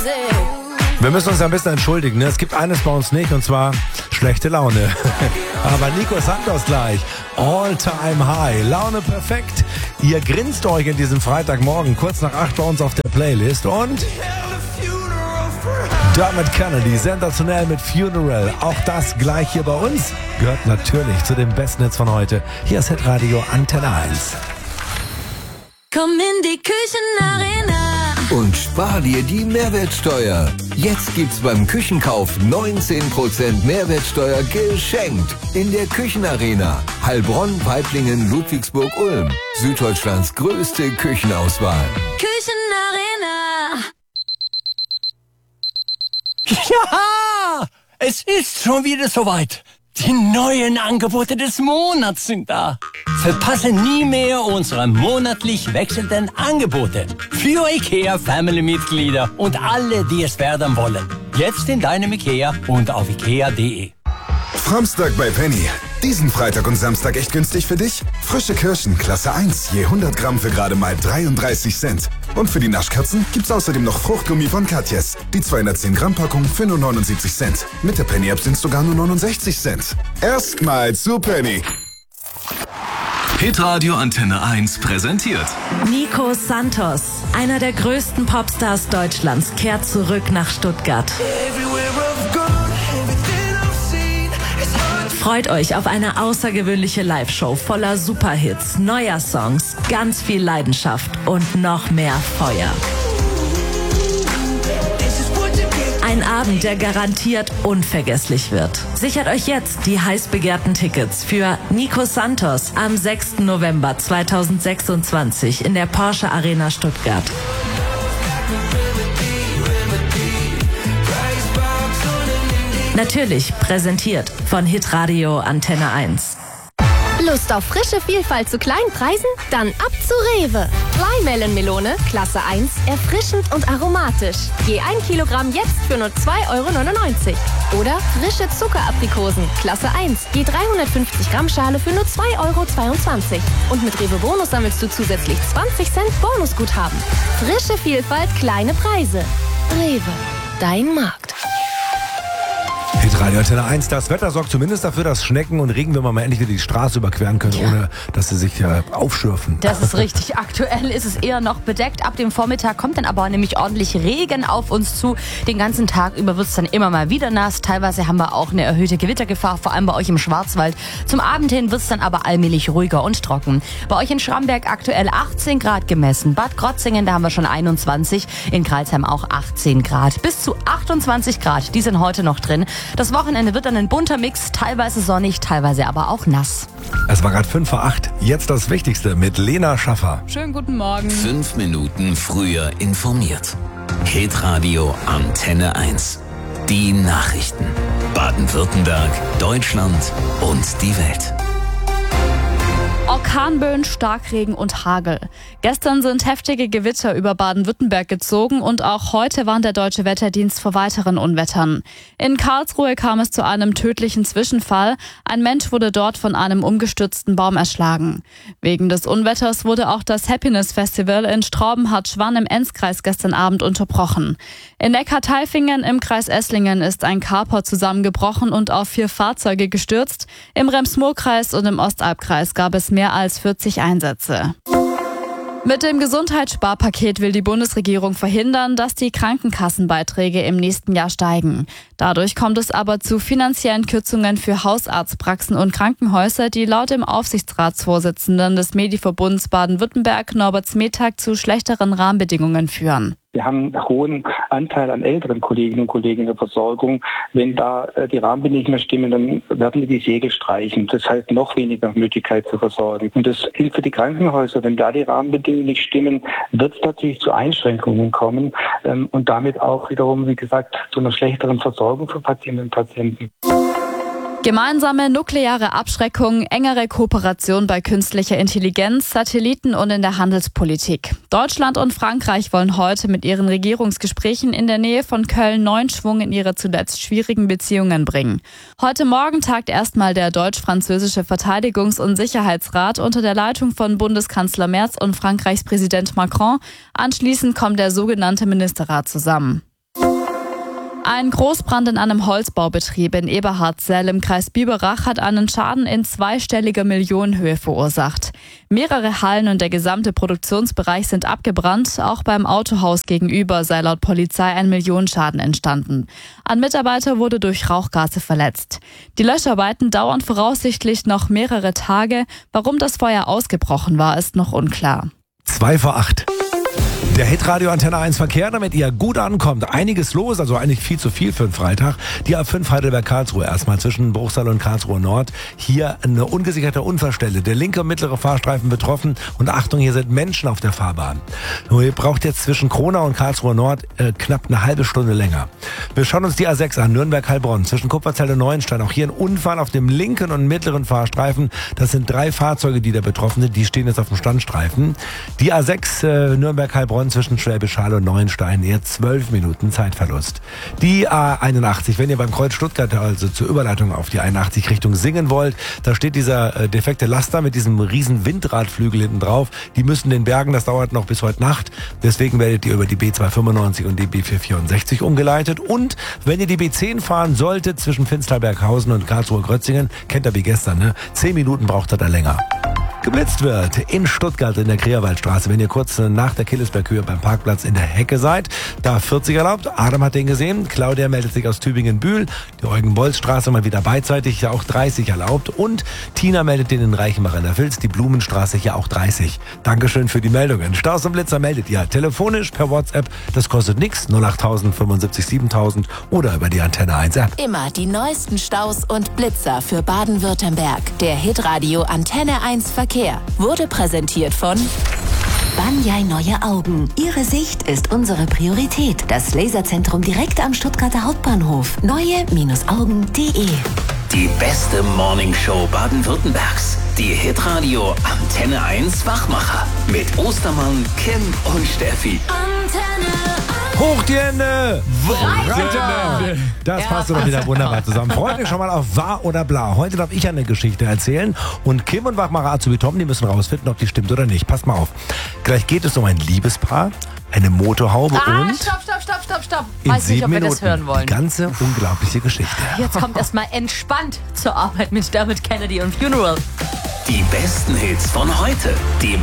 Wir müssen uns ein bisschen entschuldigen, ne? Es gibt eines bei uns nicht, und zwar schlechte Laune. Aber Nico Santos gleich. All time high. Laune perfekt. Ihr grinst euch in diesem Freitagmorgen kurz nach 8 bei uns auf der Playlist. Und Dermot Kennedy, sensationell mit Funeral. Auch das gleich hier bei uns. Gehört natürlich zu den besten Hits von heute. Hier ist Hitradio Antenne 1. Komm in die Küchenarena und spar dir die Mehrwertsteuer. Jetzt gibt's beim Küchenkauf 19% Mehrwertsteuer geschenkt. In der Küchenarena. Heilbronn, Weiblingen, Ludwigsburg, Ulm. Süddeutschlands größte Küchenauswahl. Küchenarena. Ja, es ist schon wieder soweit. Die neuen Angebote des Monats sind da. Verpasse nie mehr unsere monatlich wechselnden Angebote. Für IKEA-Family-Mitglieder und alle, die es werden wollen. Jetzt in deinem IKEA und auf ikea.de. Samstag bei Penny. Diesen Freitag und Samstag echt günstig für dich? Frische Kirschen, Klasse 1, je 100 Gramm für gerade mal 33 Cent. Und für die Naschkatzen gibt's außerdem noch Fruchtgummi von Katjes. Die 210 Gramm Packung für nur 79 Cent. Mit der Penny-App sind's sogar nur 69 Cent. Erstmal zu Penny. Hitradio Antenne 1 präsentiert Nico Santos, einer der größten Popstars Deutschlands, kehrt zurück nach Stuttgart. Freut euch auf eine außergewöhnliche Live-Show voller Superhits, neuer Songs, ganz viel Leidenschaft und noch mehr Feuer. Ein Abend, der garantiert unvergesslich wird. Sichert euch jetzt die heiß begehrten Tickets für Nico Santos am 6. November 2026 in der Porsche Arena Stuttgart. Natürlich präsentiert von Hitradio Antenne 1. Lust auf frische Vielfalt zu kleinen Preisen? Dann ab zu Rewe. Flymelon-Melone, Klasse 1, erfrischend und aromatisch. Je 1 Kilogramm jetzt für nur 2,99 €. Oder frische Zuckeraprikosen, Klasse 1, je 350 Gramm Schale für nur 2,22 €. Und mit Rewe Bonus sammelst du zusätzlich 20 Cent Bonusguthaben. Frische Vielfalt, kleine Preise. Rewe, dein Markt. Hitradio Antenne 1, das Wetter sorgt zumindest dafür, dass Schnecken und Regenwürmer mal endlich wieder die Straße überqueren können, ohne dass sie sich aufschürfen. Das ist richtig. Aktuell ist es eher noch bedeckt. Ab dem Vormittag kommt dann aber nämlich ordentlich Regen auf uns zu. Den ganzen Tag über wird es dann immer mal wieder nass. Teilweise haben wir auch eine erhöhte Gewittergefahr, vor allem bei euch im Schwarzwald. Zum Abend hin wird es dann aber allmählich ruhiger und trocken. Bei euch in Schramberg aktuell 18 Grad gemessen. Bad Krotzingen, da haben wir schon 21. In Crailsheim auch 18 Grad. Bis zu 28 Grad, die sind heute noch drin. Das Wochenende wird dann ein bunter Mix, teilweise sonnig, teilweise aber auch nass. Es war gerade 5 vor 8. Jetzt das Wichtigste mit Lena Schaffer. Schönen guten Morgen. 5 Minuten früher informiert. Hitradio Antenne 1. Die Nachrichten. Baden-Württemberg, Deutschland und die Welt. Orkanböen, Starkregen und Hagel. Gestern sind heftige Gewitter über Baden-Württemberg gezogen und auch heute warnt der Deutsche Wetterdienst vor weiteren Unwettern. In Karlsruhe kam es zu einem tödlichen Zwischenfall. Ein Mensch wurde dort von einem umgestürzten Baum erschlagen. Wegen des Unwetters wurde auch das Happiness Festival in Straubenhardt-Schwann im Enzkreis gestern Abend unterbrochen. In Neckar-Tailfingen im Kreis Esslingen ist ein Carport zusammengebrochen und auf 4 Fahrzeuge gestürzt. Im Rems-Murr-Kreis und im Ostalbkreis gab es mehr als 40 Einsätze. Mit dem Gesundheitssparpaket will die Bundesregierung verhindern, dass die Krankenkassenbeiträge im nächsten Jahr steigen. Dadurch kommt es aber zu finanziellen Kürzungen für Hausarztpraxen und Krankenhäuser, die laut dem Aufsichtsratsvorsitzenden des Mediverbunds Baden-Württemberg, Norbert Smetag, zu schlechteren Rahmenbedingungen führen. Wir haben einen hohen Anteil an älteren Kolleginnen und Kollegen in der Versorgung. Wenn da die Rahmenbedingungen stimmen, dann werden wir die Segel streichen. Das heißt, noch weniger Möglichkeit zu versorgen. Und das gilt für die Krankenhäuser. Wenn da die Rahmenbedingungen nicht stimmen, wird es natürlich zu Einschränkungen kommen und damit auch wiederum, wie gesagt, zu einer schlechteren Versorgung für Patientinnen und Patienten. Gemeinsame nukleare Abschreckung, engere Kooperation bei künstlicher Intelligenz, Satelliten und in der Handelspolitik. Deutschland und Frankreich wollen heute mit ihren Regierungsgesprächen in der Nähe von Köln neuen Schwung in ihre zuletzt schwierigen Beziehungen bringen. Heute Morgen tagt erstmal der deutsch-französische Verteidigungs- und Sicherheitsrat unter der Leitung von Bundeskanzler Merz und Frankreichs Präsident Macron. Anschließend kommt der sogenannte Ministerrat zusammen. Ein Großbrand in einem Holzbaubetrieb in Eberhardzell im Kreis Biberach hat einen Schaden in zweistelliger Millionenhöhe verursacht. Mehrere Hallen und der gesamte Produktionsbereich sind abgebrannt. Auch beim Autohaus gegenüber sei laut Polizei ein Millionenschaden entstanden. Ein Mitarbeiter wurde durch Rauchgase verletzt. Die Löscharbeiten dauern voraussichtlich noch mehrere Tage. Warum das Feuer ausgebrochen war, ist noch unklar. 7:55. Der Hitradio Antenne 1 Verkehr, damit ihr gut ankommt. Einiges los, also eigentlich viel zu viel für einen Freitag. Die A5 Heidelberg-Karlsruhe erstmal zwischen Bruchsal und Karlsruhe Nord. Hier eine ungesicherte Unfallstelle. Der linke und mittlere Fahrstreifen betroffen. Und Achtung, hier sind Menschen auf der Fahrbahn. Nur ihr braucht jetzt zwischen Kronau und Karlsruhe Nord knapp eine halbe Stunde länger. Wir schauen uns die A6 an, Nürnberg-Heilbronn. Zwischen Kupferzell und Neuenstein. Auch hier ein Unfall auf dem linken und mittleren Fahrstreifen. Das sind 3 Fahrzeuge, die da betroffen sind. Die stehen jetzt auf dem Standstreifen. Die A6 Nürnberg-Heilbronn zwischen Schwäbisch Hall und Neuenstein, eher 12 Minuten Zeitverlust. Die A81, wenn ihr beim Kreuz Stuttgart, also zur Überleitung auf die 81 Richtung Singen wollt, da steht dieser defekte Laster mit diesem riesen Windradflügel hinten drauf. Die müssen den Bergen, das dauert noch bis heute Nacht. Deswegen werdet ihr über die B295 und die B464 umgeleitet. Und wenn ihr die B10 fahren solltet zwischen Finsterberghausen und Karlsruhe-Grötzingen, kennt ihr wie gestern, ne? 10 Minuten braucht ihr da länger. Geblitzt wird in Stuttgart in der Kreerwaldstraße, wenn ihr kurz nach der Killesberghöhe beim Parkplatz in der Hecke seid. Da 40 erlaubt. Adam hat den gesehen. Claudia meldet sich aus Tübingen-Bühl. Die Eugen-Bolz-Straße mal wieder beidseitig, ja auch 30 erlaubt. Und Tina meldet den in Reichenbach in der Vils. Die Blumenstraße hier auch 30. Dankeschön für die Meldungen. Staus und Blitzer meldet ihr telefonisch per WhatsApp. Das kostet nichts. 08000 75 7000 oder über die Antenne 1 App. Immer die neuesten Staus und Blitzer für Baden-Württemberg. Der Hitradio Antenne 1 Verkehr wurde präsentiert von Banyai Neue Augen. Ihre Sicht ist unsere Priorität. Das Laserzentrum direkt am Stuttgarter Hauptbahnhof. Neue-Augen.de. Die beste Morningshow Baden-Württembergs. Die Hitradio Antenne 1 Wachmacher. Mit Ostermann, Kim und Steffi. Hoch die Hände! Freitag! Das passt doch wieder wunderbar zusammen. Freut euch schon mal auf Wahr oder Bla. Heute darf ich eine Geschichte erzählen und Kim und Wachmacher Azubi Tom, die müssen rausfinden, ob die stimmt oder nicht. Passt mal auf. Gleich geht es um ein Liebespaar, eine Motorhaube und... Stopp. In Weiß nicht, ob 7 wir Minuten das hören wollen. Die ganze unglaubliche Geschichte. Jetzt kommt erstmal entspannt zur Arbeit mit Dermot Kennedy und Funeral. Die besten Hits von heute. Die